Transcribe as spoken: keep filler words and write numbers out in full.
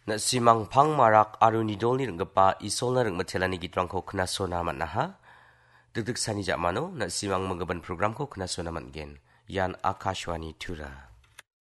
Na simang pang marak aru nidolni ringgapa isolna ringmatelani gitrangko knasona matnaha. Degdeg sani jak mano na simang menggaban programko knasona matgen. Yan Akashwani Tura.